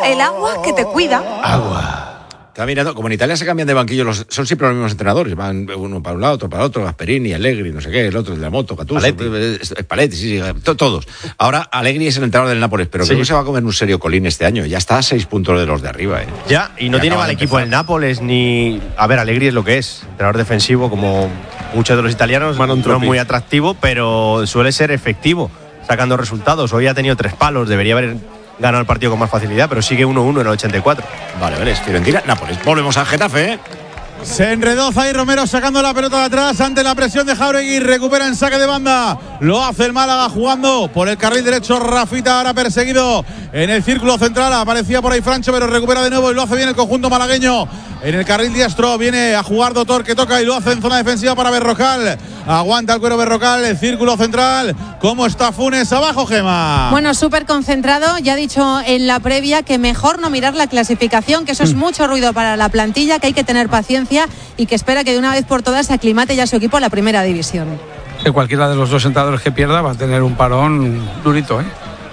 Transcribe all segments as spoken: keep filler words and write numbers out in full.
el agua que te cuida. Agua. Estaba mirando, como en Italia se cambian de banquillo, los, son siempre los mismos entrenadores, van uno para un lado, otro para otro, Gasperini, Allegri, no sé qué, el otro de la moto, Gattuso, Paletti, Paletti sí, sí, to, todos. Ahora Allegri es el entrenador del Nápoles, pero sí. creo que se va a comer un serio colín este año, ya está a seis puntos de los de arriba. ¿eh? Ya, y no y tiene mal equipo el Nápoles, ni... A ver, Allegri es lo que es, entrenador defensivo, como muchos de los italianos, no es muy atractivo, pero suele ser efectivo, sacando resultados. Hoy ha tenido tres palos, debería haber ganado el partido con más facilidad, pero sigue uno uno en el ochenta y cuatro. Vale, vale, es Fiorentina, Nápoles. Volvemos al Getafe, ¿eh? Se enredó Zaire Romero sacando la pelota de atrás ante la presión de Jáuregui. Recupera en saque de banda. Lo hace el Málaga jugando por el carril derecho. Rafita ahora perseguido en el círculo central. Aparecía por ahí Francho, pero recupera de nuevo y lo hace bien el conjunto malagueño. En el carril diestro viene a jugar Dotor, que toca y lo hace en zona defensiva para Berrocal. Aguanta el cuero Berrocal, el círculo central. ¿Cómo está Funes abajo, Gema? Bueno, súper concentrado. Ya ha dicho en la previa que mejor no mirar la clasificación, que eso es mucho ruido para la plantilla, que hay que tener paciencia y que espera que de una vez por todas se aclimate ya su equipo a la primera división. Que cualquiera de los dos entrenadores que pierda va a tener un parón durito, ¿eh?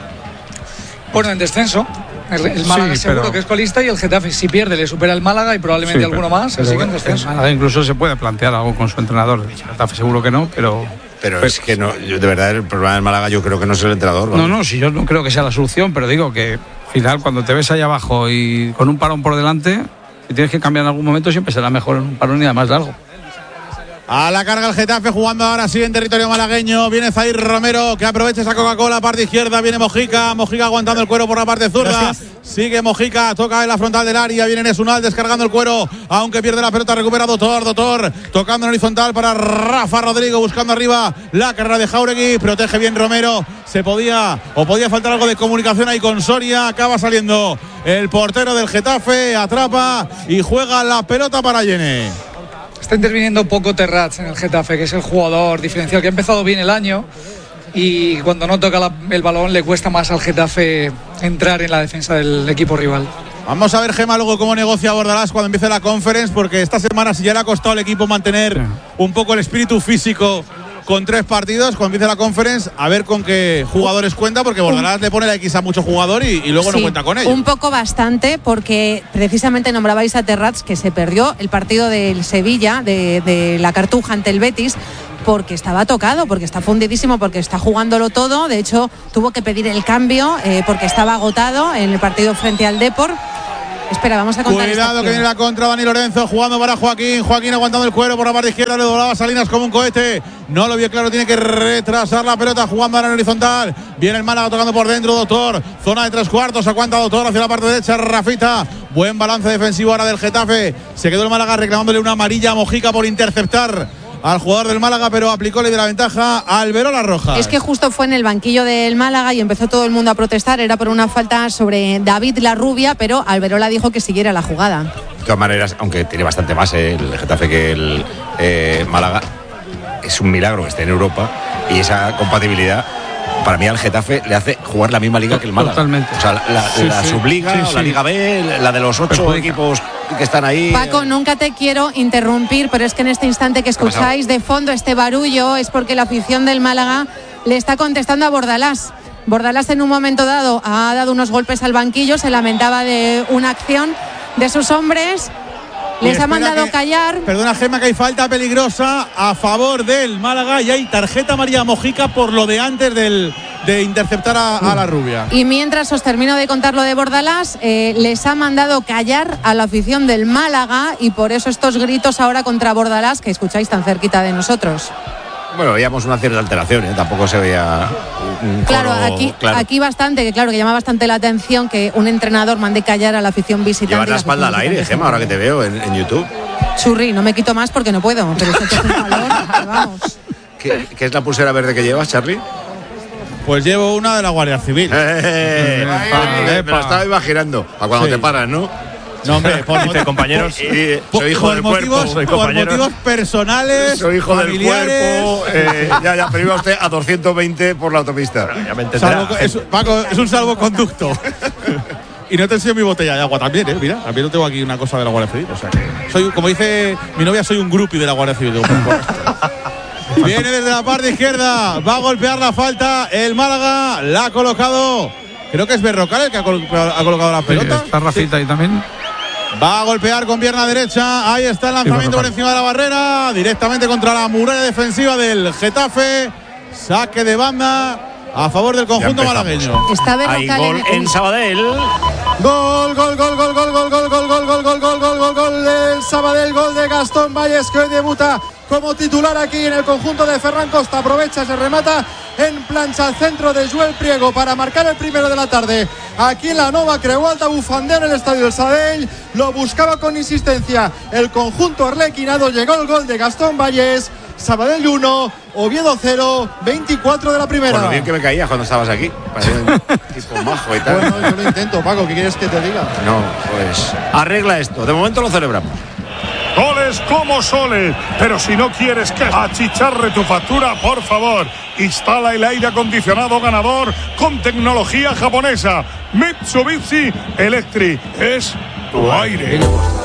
Bueno, en descenso. El, el Málaga sí, seguro pero... que es colista y el Getafe, si pierde, le supera el Málaga y probablemente sí, alguno pero, más, así que en descenso. El Málaga incluso se puede plantear algo con su entrenador. El Getafe seguro que no, pero... Pero, pero es que no, yo, de verdad el problema del Málaga yo creo que no es el entrenador. ¿vale? No, no, si yo no creo que sea la solución, pero digo que al final cuando te ves ahí abajo y con un parón por delante, si tienes que cambiar en algún momento siempre será mejor en un parón y además largo. A la carga el Getafe, jugando ahora sí en territorio malagueño. Viene Zaire Romero, que aprovecha esa Coca-Cola, parte izquierda. Viene Mojica, Mojica aguantando el cuero por la parte zurda. Gracias. Sigue Mojica, toca en la frontal del área. Viene Nesunal descargando el cuero, aunque pierde la pelota. Recupera Dotor, Dotor tocando en horizontal para Rafa Rodrigo, buscando arriba la carrera de Jáuregui. Protege bien Romero. Se podía, o podía faltar algo de comunicación ahí con Soria. Acaba saliendo el portero del Getafe, atrapa y juega la pelota para Yene. Está interviniendo poco Terrats en el Getafe, que es el jugador diferencial, que ha empezado bien el año y cuando no toca la, el balón le cuesta más al Getafe entrar en la defensa del equipo rival. Vamos a ver, Gema, luego cómo negocia Bordalás cuando empiece la Conference, porque esta semana si ya le ha costado al equipo mantener un poco el espíritu físico con tres partidos, cuando empiece la Conference, a ver con qué jugadores cuenta, porque Bordalás le pone la X a mucho jugador y, y luego sí, no cuenta con ellos. Un poco bastante, porque precisamente nombrabais a Terrats, que se perdió el partido del Sevilla, de, de la Cartuja ante el Betis, porque estaba tocado, porque está fundidísimo, porque está jugándolo todo. De hecho, tuvo que pedir el cambio eh, porque estaba agotado en el partido frente al Depor. Espera, vamos a contar. Cuidado que viene la contra Dani Lorenzo jugando para Joaquín. Joaquín aguantando el cuero por la parte izquierda. Le doblaba Salinas como un cohete. No lo vio claro. Tiene que retrasar la pelota jugando ahora en horizontal. Viene el Málaga tocando por dentro. Dotor. Zona de tres cuartos. Aguanta Dotor hacia la parte derecha. Rafita. Buen balance defensivo ahora del Getafe. Se quedó el Málaga reclamándole una amarilla a Mojica por interceptar al jugador del Málaga, pero aplicóle de la ventaja a Alberola Rojas. Es que justo fue en el banquillo del Málaga y empezó todo el mundo a protestar. Era por una falta sobre David Larrubia, pero Alberola dijo que siguiera la jugada. De todas maneras, aunque tiene bastante más eh, el Getafe que el eh, Málaga, es un milagro que esté en Europa y esa compatibilidad para mí al Getafe le hace jugar la misma liga que el Málaga. Totalmente. O sea, la, la, sí, la sí. subliga, sí, sí. la Liga B, la de los ocho Perjudica. equipos que están ahí. Paco, nunca te quiero interrumpir, pero es que en este instante que escucháis de fondo este barullo es porque la afición del Málaga le está contestando a Bordalás. Bordalás en un momento dado ha dado unos golpes al banquillo, se lamentaba de una acción de sus hombres. Les ha mandado que, callar. Perdona, Gemma, que hay falta peligrosa a favor del Málaga y hay tarjeta María Mojica por lo de antes del, de interceptar a, a la rubia. Y mientras os termino de contar lo de Bordalás, eh, les ha mandado callar a la afición del Málaga y por eso estos gritos ahora contra Bordalás que escucháis tan cerquita de nosotros. Bueno, veíamos una cierta alteración, ¿eh? Tampoco se veía un claro, aquí, claro, aquí bastante, que claro, que llama bastante la atención que un entrenador mande callar a la afición visitante. Llevar la espalda al aire, Gemma, ahora que te veo en, en YouTube. Churri, no me quito más porque no puedo, pero esto es un calor, vamos. ¿Qué, ¿Qué es la pulsera verde que llevas, Charly? Pues llevo una de la Guardia Civil. Eh, eh, eh, me lo estaba imaginando, a cuando sí. te paras, ¿no? No, hombre, por Dice, compañeros, y, soy hijo por del motivos, cuerpo. Soy por motivos personales, soy hijo familiares. del cuerpo. Eh, ya, ya, pero iba usted a doscientos veinte por la autopista. Ya me salvo, es, Paco, es un salvoconducto. Y no te enseño mi botella de agua también, ¿eh? Mira, también no tengo aquí una cosa de la Guardia Civil. O sea, que soy, como dice mi novia, soy un groupie de la Guardia Civil. Viene desde la parte izquierda, va a golpear la falta el Málaga, la ha colocado. creo que es Berrocal el que ha, col- ha colocado la pelota. Sí, está Rafita ahí también. Va a golpear con pierna derecha. Ahí está el lanzamiento por encima de la barrera. Directamente contra la muralla defensiva del Getafe. Saque de banda a favor del conjunto malagueño. Está Hay Berrocal gol en, en Sabadell. Gol, gol, gol, gol, gol, gol, gol, gol, gol, gol, gol, gol, gol, gol, gol del Sabadell, gol de Gastón Valles, que hoy debuta como titular aquí en el conjunto de Ferran Costa. Aprovecha, se remata en plancha al centro de Joel Priego para marcar el primero de la tarde. Aquí en la Nova creó alta bufandeo en el estadio del Sabadell, lo buscaba con insistencia el conjunto arlequinado, llegó el gol de Gastón Valles. Sabadell uno, Oviedo cero, veinticuatro de la primera. Por lo bien que me caías cuando estabas aquí. Parecía un tipo majo y tal. Bueno, yo lo intento, Paco, ¿qué quieres que te diga? No, pues arregla esto. De momento lo celebramos. Goles como soles, pero si no quieres que achicharre tu factura, por favor, instala el aire acondicionado ganador con tecnología japonesa. Mitsubishi Electric es tu aire.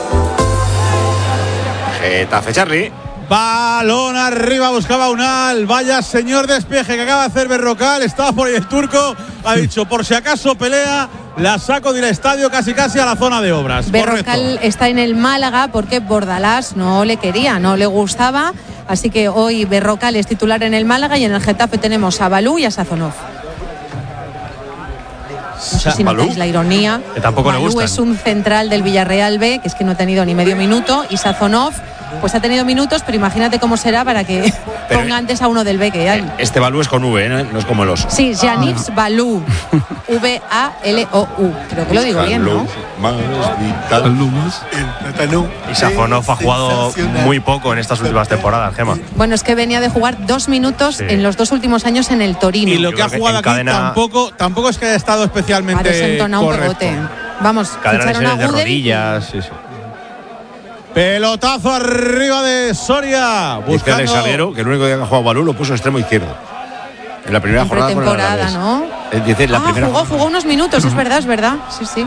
Getafe, Charlie. Balón arriba, buscaba Unal. Vaya señor despeje que acaba de hacer Berrocal. Estaba por ahí el turco. Ha dicho, por si acaso pelea, la saco del estadio casi casi a la zona de obras. Berrocal Correcto. está en el Málaga porque Bordalás no le quería, no le gustaba. Así que hoy Berrocal es titular en el Málaga y en el Getafe tenemos a Balú y a Sazonov. No sé si notáis la ironía. Que tampoco le Balú gustan. es un central del Villarreal B, que es que no ha tenido ni medio minuto, y Sazonov pues ha tenido minutos, pero imagínate cómo será para que Pero ponga antes a uno del B que hay. Este Balú es con V, ¿no? No es como el oso. Sí, Janifs Balú. V A L O U. Creo que lo digo bien, ¿no? Y Safonov ha jugado muy poco en estas últimas temporadas, Gema. Bueno, es que venía de jugar dos minutos Sí. en los dos últimos años en el Torino. Y lo Yo que ha creo que jugado aquí encadena- tampoco, tampoco es que haya estado Ha especialmente desentonado un correcto. pegote. Vamos, Cadena ficharon a lesiones de Gudel. rodillas. Sí, sí. Pelotazo arriba de Soria. Dice Buscando Alex Salguero que el único día que ha jugado Balú lo puso extremo izquierdo. En la primera En jornada con el pretemporada, Alavés. ¿no? Eh, Dice la ah, primera jugó, jornada. jugó unos minutos, es verdad, es verdad. Sí, sí.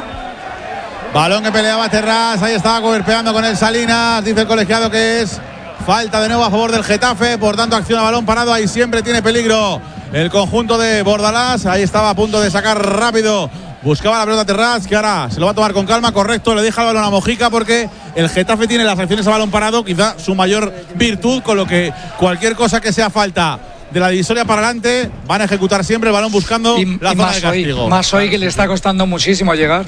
balón que peleaba Terrás. Ahí estaba golpeando con el Salinas. Dice el colegiado que es falta de nuevo a favor del Getafe. Por tanto, acción a balón parado. Ahí siempre tiene peligro el conjunto de Bordalás. Ahí estaba a punto de sacar rápido. Buscaba la pelota Terrás, que ahora se lo va a tomar con calma. Correcto, le deja el balón a Mojica porque el Getafe tiene las acciones a balón parado, quizá su mayor virtud, con lo que cualquier cosa que sea falta de la divisoria para adelante van a ejecutar siempre el balón buscando Y, la y zona más de hoy, castigo. más hoy que le está costando muchísimo llegar.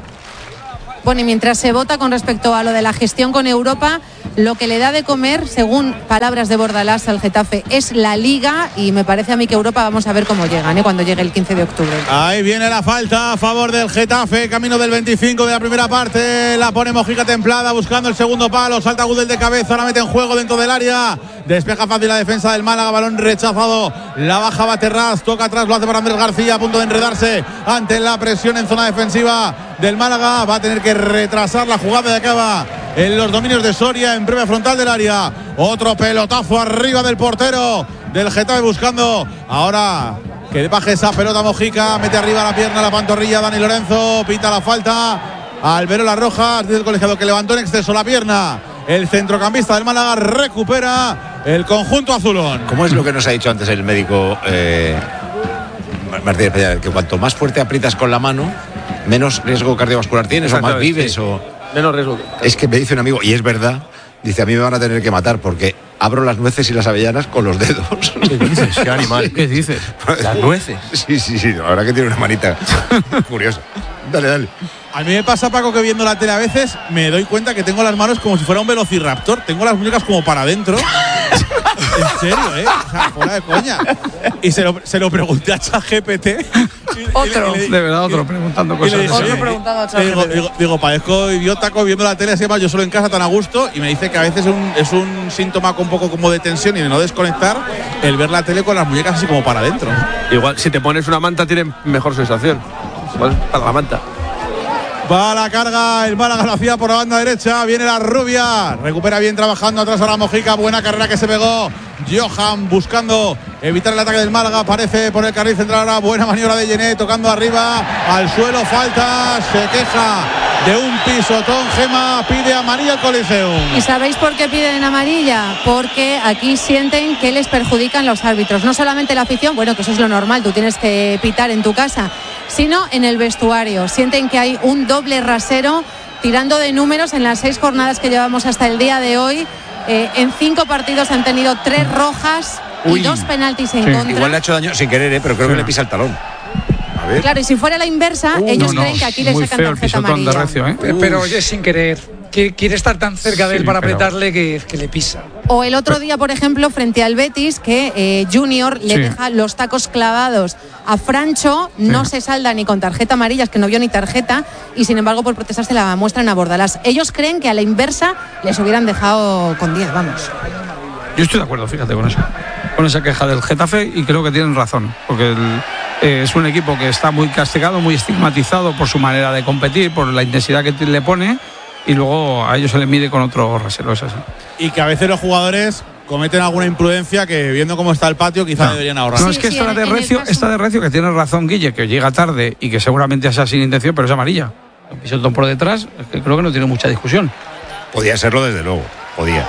Bueno, y mientras se vota con respecto a lo de la gestión con Europa, lo que le da de comer, según palabras de Bordalás al Getafe, es la Liga, y me parece a mí que Europa vamos a ver cómo llegan, ¿eh? Cuando llegue el quince de octubre. Ahí viene la falta a favor del Getafe, camino del veinticinco de la primera parte, la pone Mojica templada, buscando el segundo palo, salta Gudel de cabeza, la mete en juego dentro del área, despeja fácil la defensa del Málaga, balón rechazado, la baja Baterraz, toca atrás, lo hace para Andrés García, a punto de enredarse ante la presión en zona defensiva del Málaga, va a tener que retrasar la jugada y acaba en los dominios de Soria, en previa frontal del área, otro pelotazo arriba del portero del Getafe buscando ahora que baje esa pelota Mojica, mete arriba la pierna, la pantorrilla Dani Lorenzo, pita la falta Alberola Rojas, dice el colegiado que levantó en exceso la pierna el centrocampista del Málaga, recupera el conjunto azulón. ¿Cómo es lo que nos ha dicho antes el médico eh, Martínez Peña? Que cuanto más fuerte aprietas con la mano, menos riesgo cardiovascular tienes o más vives. Sí. O... Menos riesgo. Es que me dice un amigo, y es verdad, dice, a mí me van a tener que matar porque abro las nueces y las avellanas con los dedos. ¿Qué dices? ¿Qué animal? ¿Qué dices? Las nueces. Sí, sí, sí, la verdad que tiene una manita curiosa. Dale, dale. A mí me pasa, Paco, que viendo la tele a veces me doy cuenta que tengo las manos como si fuera un velociraptor. Tengo las muñecas como para adentro. En serio, ¿eh? O sea, fuera de coña. Y se lo, se lo pregunté a ChatGPT. Otro. De verdad, otro preguntando Y le cosas. dije, Otro oye, preguntado a le digo, ChatGPT. digo, digo, parezco idiota viendo la tele así, además yo solo en casa tan a gusto, y me dice que a veces es un, es un síntoma un poco como de tensión y de no desconectar el ver la tele con las muñecas así como para adentro. Igual, si te pones una manta, tienes mejor sensación. Igual, para la manta. Va a la carga el Málaga, lo hacía por la banda derecha, viene la rubia, recupera bien trabajando atrás a la Mojica, buena carrera que se pegó Johan buscando evitar el ataque del Málaga, aparece por el carril central ahora, buena maniobra de Gené, tocando arriba, al suelo, falta, se queja de un pisotón, Gema, pide amarilla al Coliseum. ¿Y sabéis por qué piden amarilla? Porque aquí sienten que les perjudican los árbitros, no solamente la afición, bueno, que eso es lo normal, tú tienes que pitar en tu casa, sino en el vestuario. Sienten que hay un doble rasero. Tirando de números, en las seis jornadas que llevamos hasta el día de hoy, eh, en cinco partidos han tenido tres rojas Uy. y dos penaltis en Sí. contra. Igual le ha hecho daño sin querer, ¿eh? Pero creo Sí. que le pisa el talón. A ver. Claro, y si fuera la inversa, Uh, ellos no, creen no, que aquí le muy sacan feo el tarjeta pisotón de amarilla. Recio, ¿eh? Pero, pero es sin querer. Quiere, quiere estar tan cerca de él Sí, para pero- apretarle que, que le pisa. O el otro día, por ejemplo, frente al Betis, que eh, Junior le Sí. deja los tacos clavados a Francho, no se salda ni con tarjeta amarilla, es que no vio ni tarjeta, y sin embargo por protestar se la muestran a Bordalás. Ellos creen que a la inversa les hubieran dejado con diez, vamos. Yo estoy de acuerdo, fíjate, con eso. Con esa queja del Getafe, y creo que tienen razón. Porque el, eh, es un equipo que está muy castigado, muy estigmatizado por su manera de competir, por la intensidad que le pone, y luego a ellos se les mide con otro rasero, es así. Y que a veces los jugadores cometen alguna imprudencia que, viendo cómo está el patio, quizá No. deberían ahorrar. No, Sí, es que sí, esta en- de en el Recio, caso- esta de Recio, que tiene razón Guille, que llega tarde y que seguramente sea sin intención, pero es amarilla. Un pisotón por detrás, es que creo que no tiene mucha discusión. Podía serlo desde luego. Podía.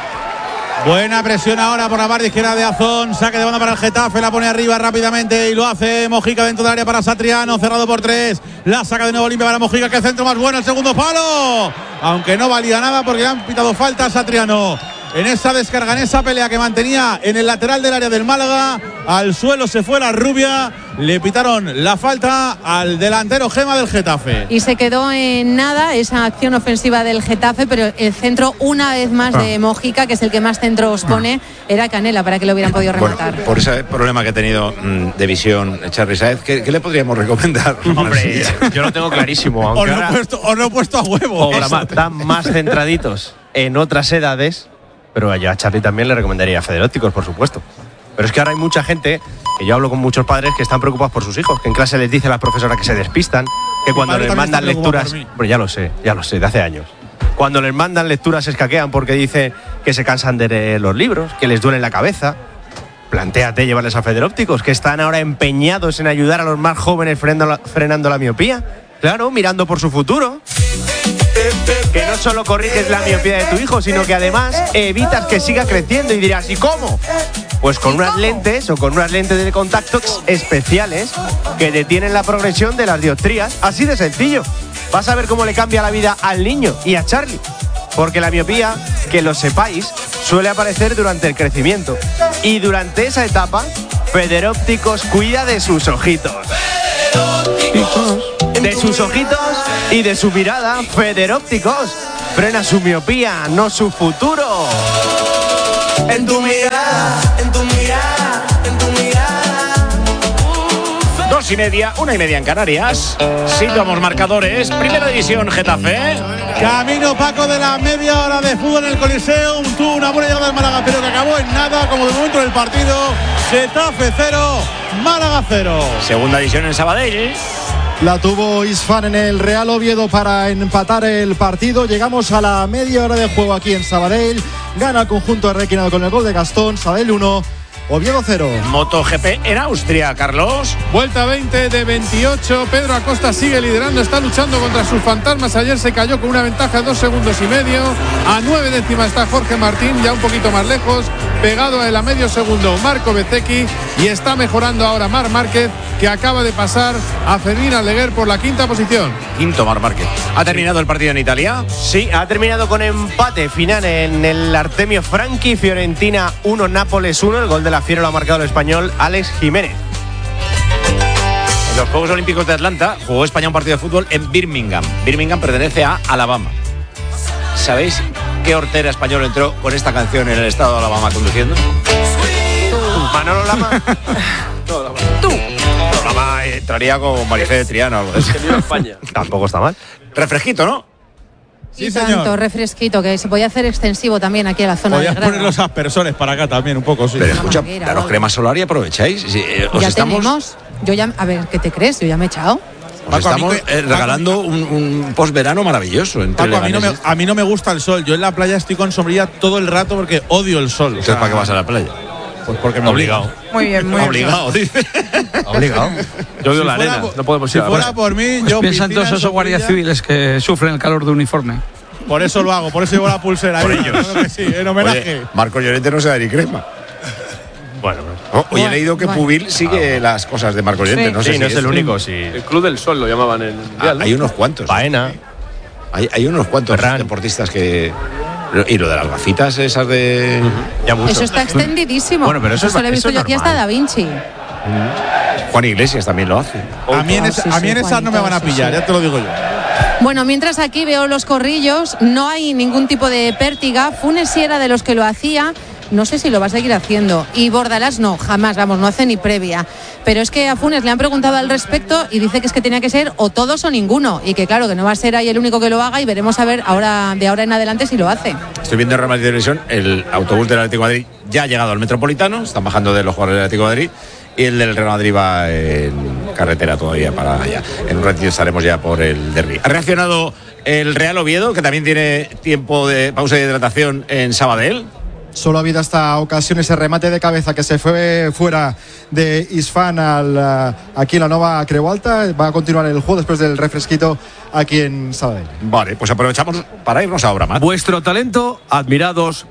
Buena presión ahora por la parte izquierda de Azón. Saque de banda para el Getafe. La pone arriba rápidamente y lo hace Mojica dentro del área para Satriano. Cerrado por tres. La saca de nuevo limpia para Mojica. Que centro más bueno. El segundo palo. Aunque no valía nada porque le han pitado falta a Satriano. En esa descarga, en esa pelea que mantenía en el lateral del área del Málaga. Al suelo se fue la rubia. Le pitaron la falta al delantero Gema del Getafe. Y se quedó en nada esa acción ofensiva del Getafe, pero el centro una vez más de Mojica, que es el que más centros pone, era Canela para que lo hubieran podido Bueno, rematar. por ese problema que ha tenido mmm, de visión Charly Sáez, ¿qué, ¿qué le podríamos recomendar? Hombre, yo lo tengo clarísimo. Os Aunque lo, he ahora puesto, os lo he puesto a huevo. están más centraditos en otras edades, pero yo a Charly también le recomendaría Federópticos, por supuesto. Pero es que ahora hay mucha gente, que yo hablo con muchos padres que están preocupados por sus hijos, que en clase les dice la profesora que se despistan, que cuando padre les también mandan está preocupado lecturas... por mí. Pues ya lo sé, ya lo sé, de hace años. Cuando les mandan lecturas se escaquean porque dice que se cansan de leer los libros, que les duele la cabeza. Plantéate llevarles a Federópticos, que están ahora empeñados en ayudar a los más jóvenes frenando la, frenando la miopía. Claro, mirando por su futuro. Que no solo corriges la miopía de tu hijo, sino que además evitas que siga creciendo. Y dirás, ¿y cómo? Pues con unas lentes o con unas lentes de contacto especiales que detienen la progresión de las dioptrías. Así de sencillo. Vas a ver cómo le cambia la vida al niño y a Charly. Porque la miopía, que lo sepáis, suele aparecer durante el crecimiento. Y durante esa etapa, Federópticos cuida de sus ojitos. De sus ojitos y de su mirada. Federópticos frena su miopía, no su futuro. En tu mirada, en tu mirada, en tu mirada. Dos y media, una y media en Canarias. Situamos marcadores. Primera división, Getafe. Camino Paco de la media hora de fútbol en el Coliseo. Tuvo una buena llegada del Málaga, pero que acabó en nada, como de momento del partido. Getafe cero, Málaga cero. Segunda división en Sabadell. La tuvo Isfán en el Real Oviedo para empatar el partido. Llegamos a la media hora de juego aquí en Sabadell. Gana el conjunto de Requinado con el gol de Gastón. Sabadell uno, Oviedo cero. MotoGP en Austria, Carlos. Vuelta veinte de veintiocho. Pedro Acosta sigue liderando, está luchando contra sus fantasmas. Ayer se cayó con una ventaja de dos segundos y medio. A nueve décimas está Jorge Martín, ya un poquito más lejos. Pegado a él a medio segundo Marco Bezzecchi. Y está mejorando ahora Marc Márquez, que acaba de pasar a Fermín Aldeguer por la quinta posición. Quinto, Marc Márquez. ¿Ha terminado el partido en Italia? Sí, ha terminado con empate final en el Artemio Franchi. Fiorentina uno, Nápoles uno. El gol de la Fiera lo ha marcado el español Alex Jiménez. En los Juegos Olímpicos de Atlanta jugó España un partido de fútbol en Birmingham. Birmingham pertenece a Alabama. ¿Sabéis qué hortera español entró con esta canción en el estado de Alabama conduciendo? Manolo Lama. Tú. No, Lama entraría con Marifé de Triana o algo de eso. España. Tampoco está mal. Refresquito, ¿no? Y Sí, tanto, señor. refresquito, que se podía hacer extensivo también aquí en la zona Podías de grada. poner los aspersores para acá también, un poco, sí. Pero escucha, manguera, daros algo. crema solar y aprovecháis. Sí, eh, os Ya estamos, tenemos. Yo ya, a ver, ¿qué te crees? Yo ya me he echado. os Paco, a mí estamos que- eh, regalando un, un posverano maravilloso. Entre Paco, a mí, no me, Leganés. a mí no me gusta el sol. Yo en la playa estoy con sombrilla todo el rato porque odio el sol. Entonces, ¿para qué vas a la playa? Pues porque me obligado. Muy bien, muy Obligado, dice. Obligado. Yo odio Si la fuera arena. por- No podemos Si ir a la fuera playa. por mí, Pues yo piensa en piscina, todos esos guardias sombrilla. civiles que sufren el calor de uniforme. Por eso lo hago, por eso llevo la pulsera. Por ahí, ellos. claro que sí, en homenaje. Oye, Marco Llorente no se da ni crema. Bueno, Oh, hoy he leído que bueno. Pubil sigue ah, las cosas de Marcos Llorente. Sí. No sé sí, si no es, es el único. Sí. El Club del Sol lo llamaban en el Mundial. Ah, ¿no? Hay unos cuantos. Baena. Hay, hay unos cuantos Ferran. deportistas que... Y lo de las gafitas esas de... Uh-huh. Eso está extendidísimo. Bueno, pero eso, eso es, lo he visto eso yo aquí hasta Da Vinci. Uh-huh. Juan Iglesias también lo hace. A mí en, esa, sí, sí, a mí en esas no me van a pillar, sí, sí. ya te lo digo yo. Bueno, mientras aquí veo los corrillos, no hay ningún tipo de pértiga. Funes sí era de los que lo hacía. No sé si lo va a seguir haciendo. Y Bordalás no, jamás, vamos, no hace ni previa. Pero es que a Funes le han preguntado al respecto y dice que es que tenía que ser o todos o ninguno. Y que claro, que no va a ser ahí el único que lo haga y veremos a ver ahora de ahora en adelante si lo hace. Estoy viendo en Real Madrid Televisión, el autobús del Atlético de Madrid ya ha llegado al Metropolitano, están bajando de los jugadores del Atlético de Madrid. Y el del Real Madrid va en carretera todavía para allá. En un ratito estaremos ya por el derbi. Ha reaccionado el Real Oviedo, que también tiene tiempo de pausa de hidratación en Sabadell. Solo ha habido hasta ocasión ese remate de cabeza que se fue fuera de Isfán al, uh, aquí en la Nova Creu Alta. Va a continuar el juego después del refresquito aquí en Sabadell. Vale, pues aprovechamos para irnos a Obramat. Vuestro talento, admirados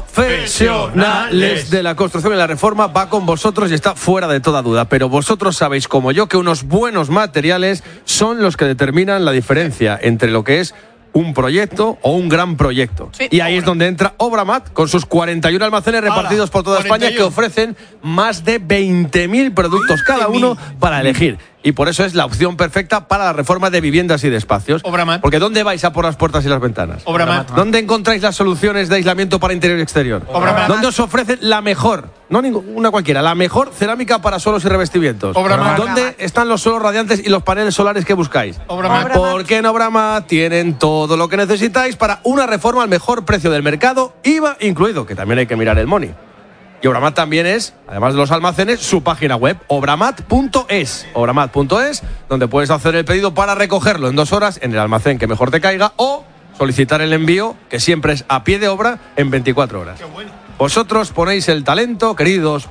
profesionales de la construcción y la reforma, va con vosotros y está fuera de toda duda. Pero vosotros sabéis, como yo, que unos buenos materiales son los que determinan la diferencia entre lo que es un proyecto o un gran proyecto. Sí, y ahí es donde entra Obramat con sus cuarenta y uno almacenes repartidos por toda cuarenta y uno España, que ofrecen más de veinte mil productos cada uno para elegir. Y por eso es la opción perfecta para la reforma de viviendas y de espacios. Obramat. Porque ¿dónde vais a por las puertas y las ventanas? Obramat. ¿Dónde encontráis las soluciones de aislamiento para interior y exterior? Obramat. ¿Dónde os ofrecen la mejor, no ninguna cualquiera, la mejor cerámica para suelos y revestimientos? Obramat. ¿Dónde están los suelos radiantes y los paneles solares que buscáis? Obramat. Porque en Obramat tienen todo lo que necesitáis para una reforma al mejor precio del mercado, I V A incluido, que también hay que mirar el money. Y Obramat también es, además de los almacenes, su página web, obramat punto es. Obramat punto es, donde puedes hacer el pedido para recogerlo en dos horas en el almacén que mejor te caiga o solicitar el envío, que siempre es a pie de obra, en veinticuatro horas. Qué bueno. Vosotros ponéis el talento, queridos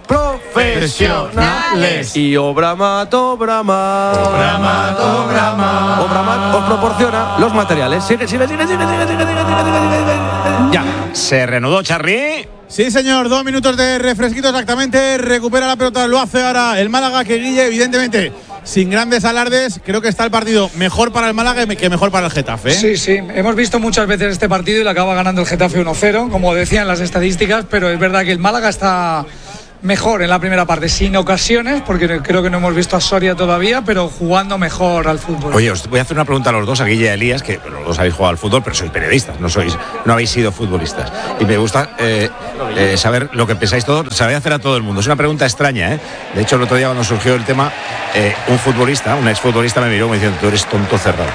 profesionales. Y Obramat, Obramat, Obramat, Obramat. Obramat os proporciona los materiales. Sigue, sigue, sigue, sigue, sigue, sigue, sigue, sigue, sigue. Ya, se reanudó Charri. Sí, señor, dos minutos de refresquito exactamente. Recupera la pelota, lo hace ahora el Málaga, que Guille, evidentemente, sin grandes alardes, creo que está el partido mejor para el Málaga que mejor para el Getafe, ¿eh? Sí, sí, hemos visto muchas veces este partido y lo acaba ganando el Getafe uno cero, como decían las estadísticas, pero es verdad que el Málaga está mejor en la primera parte, sin ocasiones, porque creo que no hemos visto a Soria todavía, pero jugando mejor al fútbol. Oye, os voy a hacer una pregunta a los dos, a Guille y a Elías, que los dos habéis jugado al fútbol, pero sois periodistas, no sois, no habéis sido futbolistas. Y me gusta eh, eh, saber lo que pensáis todos, se va a hacer a todo el mundo. Es una pregunta extraña, ¿eh? De hecho, el otro día cuando surgió el tema, eh, un futbolista, un exfutbolista me miró y me dijo, tú eres tonto cerrado.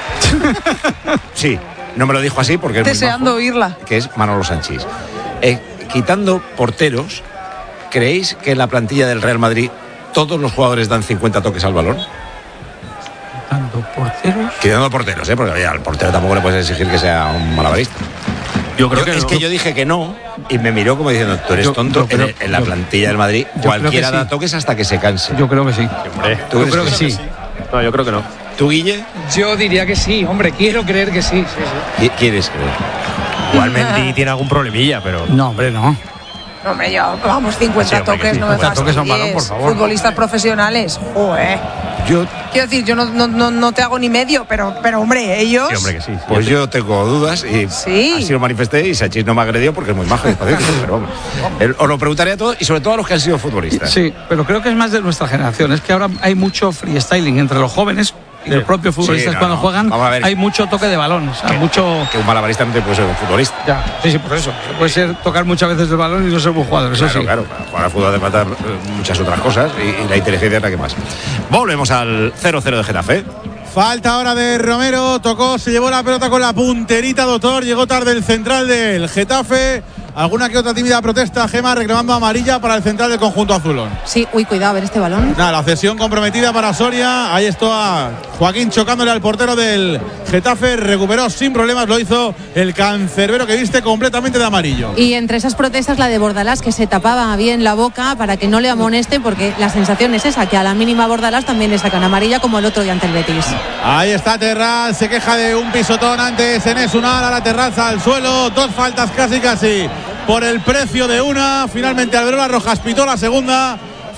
Sí, no me lo dijo así porque es deseando muy majo, oírla. Que es Manolo Sanchís. Eh, quitando porteros, ¿creéis que en la plantilla del Real Madrid todos los jugadores dan cincuenta toques al balón? ¿Quitando porteros? Quitando porteros, ¿eh? Porque oye, al portero tampoco le puedes exigir que sea un malabarista. Yo creo yo, que es no. que yo dije que no y me miró como diciendo, tú eres yo, tonto. yo, en, en la yo, plantilla del Madrid cualquiera da sí. toques hasta que se canse. Yo creo que sí. Hombre, ¿Tú yo creo que, que sí? sí? No, yo creo que no. ¿Tú, Guille? Yo diría que sí, hombre, quiero creer que sí. sí, sí. ¿Quieres creer? Igual Mendy tiene algún problemilla, pero... No, hombre, no. No, hombre, yo, vamos, cincuenta Sí, hombre, toques, sí, no me cincuenta toques a un balón, por fastidies. favor. Futbolistas profesionales, joder. Yo, Quiero decir, yo no, no, no, no te hago ni medio, pero, pero hombre, ellos... Sí, hombre, que sí. sí pues yo tengo dudas y Sí. así lo manifesté y Sanchís no me agredió porque es muy majo y pacífico, pero vamos. Él- Os lo preguntaré a todos y sobre todo a los que han sido futbolistas. Sí, pero creo que es más de nuestra generación. Es que ahora hay mucho freestyling entre los jóvenes y los propios futbolistas. Sí, no, cuando no. juegan. Vamos a ver. Hay mucho toque de balón. O sea, Que- mucho. Que un malabarista no te puede ser un futbolista. Ya, sí, sí, por eso. Puede ser tocar muchas veces el balón y no ser buen jugador. Eso Claro, sí. claro, para jugar al fútbol hace falta eh, muchas otras cosas y, y la inteligencia es la que más. Volvemos al cero cero de Getafe. Falta ahora de Romero, tocó, se llevó la pelota con la punterita, doctor, llegó tarde el central del Getafe. Alguna que otra tímida protesta, Gema, reclamando amarilla para el central del conjunto azulón. Sí, uy, cuidado, a ver este balón. Nada, la cesión comprometida para Soria. Ahí está Joaquín chocándole al portero del Getafe. Recuperó sin problemas, lo hizo el cancerbero que viste completamente de amarillo. Y entre esas protestas la de Bordalás, que se tapaba bien la boca para que no le amoneste, porque la sensación es esa, que a la mínima Bordalás también le sacan amarilla, como el otro día ante el Betis. Ahí está Terraz, se queja de un pisotón antes en Esunal, a la terraza al suelo. Dos faltas casi casi por el precio de una. Finalmente Alberola Rojas pitó la segunda.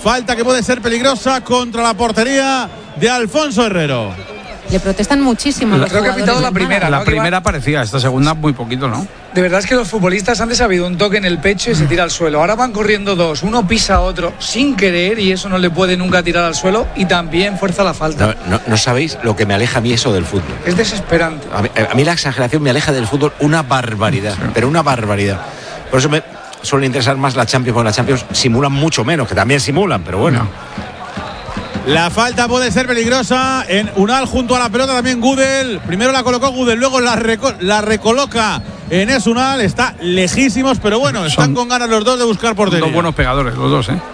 Falta que puede ser peligrosa contra la portería de Alfonso Herrero. Le protestan muchísimo. Creo que ha pitado la primera. La ¿no? primera parecía, esta segunda muy poquito, ¿no? De verdad es que los futbolistas antes ha habido un toque en el pecho y se tira al suelo. Ahora van corriendo dos, uno pisa a otro sin querer y eso no le puede nunca tirar al suelo y también fuerza la falta. No, no, no sabéis lo que me aleja a mí eso del fútbol. Es desesperante. A mí, a mí la exageración me aleja del fútbol una barbaridad, sí. pero una barbaridad. Por eso me suelen interesar más la Champions, porque la Champions simulan mucho menos, que también simulan, pero bueno. No. La falta puede ser peligrosa en Unal junto a la pelota también Gudel. Primero la colocó Gudel, luego la, reco la recoloca en Esunal. Está lejísimos, pero bueno, están Son con ganas los dos de buscar portería. Dos buenos pegadores, los dos, ¿eh?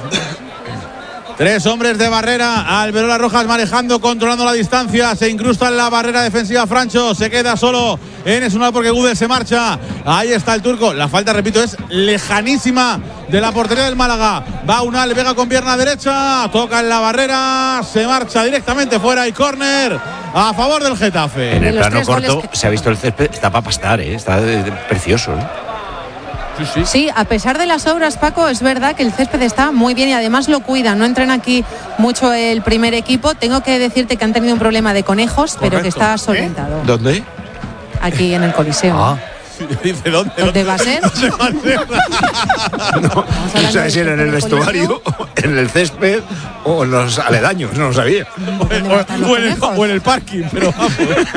Tres hombres de barrera, Alberola Rojas manejando, controlando la distancia, se incrusta en la barrera defensiva Francho, se queda solo en Esunal porque Gudel se marcha, ahí está el turco, la falta, repito, es lejanísima de la portería del Málaga, va Unal, pega con pierna derecha, toca en la barrera, se marcha directamente fuera y córner a favor del Getafe. En el plano corto que... se ha visto el césped, está para pastar, ¿eh? Está de, de, precioso, ¿eh? Sí, sí. sí, a pesar de las obras, Paco, es verdad que el césped está muy bien y además lo cuidan. No entrena aquí mucho el primer equipo. Tengo que decirte que han tenido un problema de conejos, Correcto. pero que está solventado. ¿Eh? ¿Dónde? Aquí en el Coliseo. Ah. Dice, ¿dónde, ¿Dónde, ¿Dónde va a ser? ¿Dónde va a ser? No, no sé si era en el vestuario, en el césped o en los aledaños, no lo sabía. O, o, o, en el, o en el parking, pero vamos.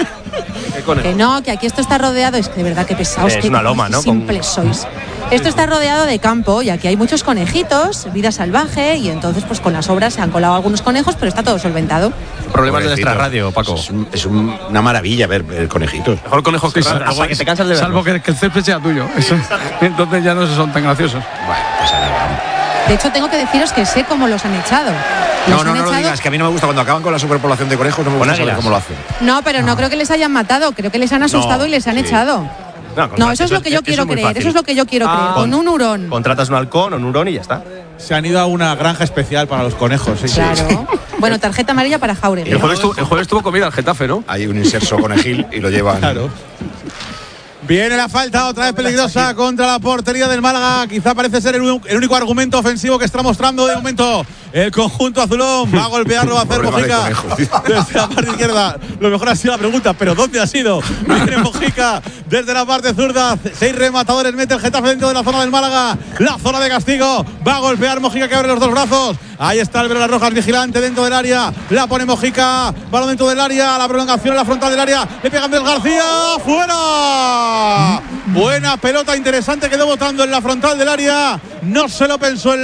Que no, que aquí esto está rodeado, es que de verdad que pesados, es que una loma, ¿no? simples sois. Esto está rodeado de campo y aquí hay muchos conejitos, vida salvaje, y entonces pues con las obras se han colado algunos conejos, pero está todo solventado. Problemas de nuestra radio, Paco. Es, un, es un, una maravilla ver, ver conejitos. Mejor conejos que, sí, salvo, hasta que te cansas de verlo. Salvo que, que el césped sea tuyo. Eso, entonces ya no son tan graciosos. Bueno, pues nada. De hecho, tengo que deciros que sé cómo los han echado. No, no, no lo digas, que a mí no me gusta cuando acaban con la superpoblación de conejos, no me gusta saber cómo lo hacen. No, pero no creo que les hayan matado, creo que les han asustado no, y les han sí. echado. No, no, eso es lo que yo quiero creer, eso es lo que yo quiero creer, con un hurón. Contratas un halcón o un hurón y ya está. Se han ido a una granja especial para los conejos. Sí, claro. Sí. Bueno, tarjeta amarilla para Jauregui. El jueves, tu, el jueves tuvo comida al Getafe, ¿no? Hay un inserso conejil y lo llevan. Claro. Viene la falta, otra vez peligrosa contra la portería del Málaga. Quizá parece ser el, el único argumento ofensivo que está mostrando de momento el conjunto azulón. Va a golpearlo, va a hacer Mojica desde la parte izquierda. Lo mejor ha sido la pregunta, pero ¿dónde ha sido? Viene Mojica desde la parte zurda. Seis rematadores, mete el Getafe dentro de la zona del Málaga. La zona de castigo. Va a golpear Mojica, que abre los dos brazos. Ahí está Alberola Rojas, vigilante dentro del área. La pone Mojica. Balón dentro del área. La prolongación en la frontal del área. Le pega Andrés García. ¡Fuera! Buena pelota interesante. Quedó botando en la frontal del área. No se lo pensó en la